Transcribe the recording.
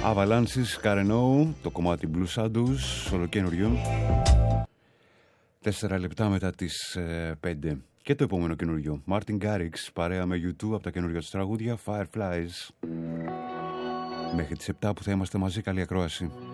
Avalanches, Καρενόου, το κομμάτι Blue Shadows, ολοκαινούριο. 4 λεπτά μετά τις 5. Και το επόμενο καινούριο, Martin Garrix, παρέα με YouTube από τα καινούργια του τραγούδια, Fireflies. Μέχρι τις 7 που θα είμαστε μαζί, καλή ακρόαση.